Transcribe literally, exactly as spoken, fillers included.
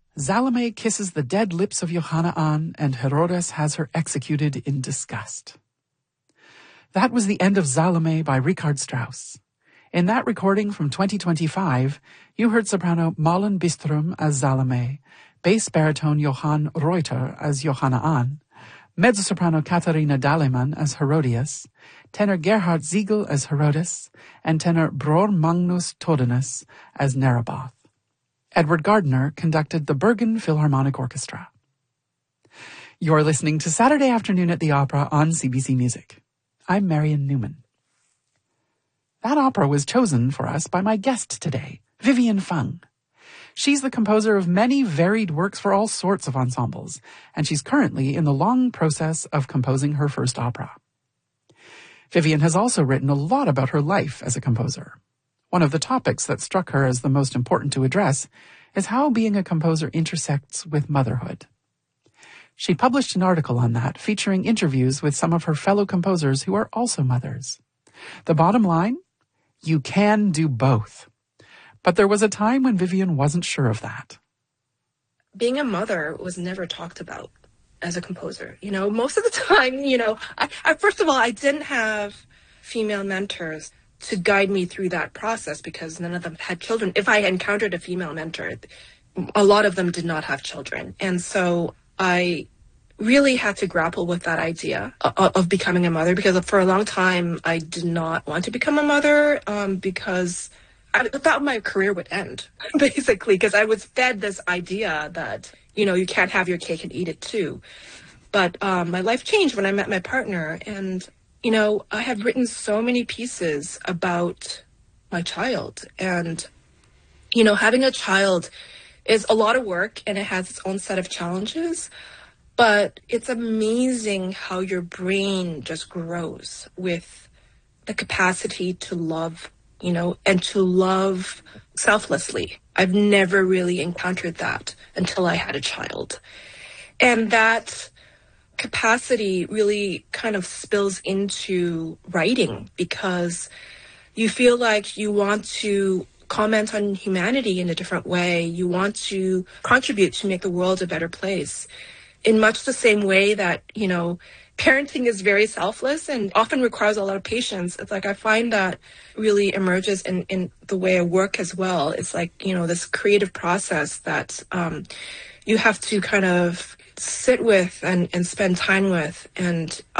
Salome kisses the dead lips of Johanna an, and Herodes has her executed in disgust. That was the end of Salome by Richard Strauss. In that recording from twenty twenty-five, you heard soprano Malin Bistrom as Salome, bass baritone Johann Reuter as Johanna an, mezzo-soprano Katharina Daleman as Herodias, tenor Gerhard Siegel as Herodes, and tenor Bror Magnus Todenus as Nerebath. Edward Gardner conducted the Bergen Philharmonic Orchestra. You're listening to Saturday Afternoon at the Opera on C B C Music. I'm Marion Newman. That opera was chosen for us by my guest today, Vivian Fung. She's the composer of many varied works for all sorts of ensembles, and she's currently in the long process of composing her first opera. Vivian has also written a lot about her life as a composer. One of the topics that struck her as the most important to address is how being a composer intersects with motherhood. She published an article on that, featuring interviews with some of her fellow composers who are also mothers. The bottom line? You can do both. But there was a time when Vivian wasn't sure of that. Being a mother was never talked about as a composer. You know, most of the time, you know, I, I first of all, I didn't have female mentors to guide me through that process because none of them had children. If I encountered a female mentor, a lot of them did not have children. And so I really had to grapple with that idea of, of becoming a mother, because for a long time I did not want to become a mother um, because I thought my career would end, basically, because I was fed this idea that, you know, you can't have your cake and eat it too. But um, my life changed when I met my partner, and, you know, I have written so many pieces about my child, and, you know, having a child is a lot of work and it has its own set of challenges. But it's amazing how your brain just grows with the capacity to love, you know, and to love selflessly. I've never really encountered that until I had a child. And that capacity really kind of spills into writing, because you feel like you want to comment on humanity in a different way. You want to contribute to make the world a better place. In much the same way that, you know, parenting is very selfless and often requires a lot of patience. It's like I find that really emerges in, in the way I work as well. It's like, you know, this creative process that um, you have to kind of sit with and, and spend time with. And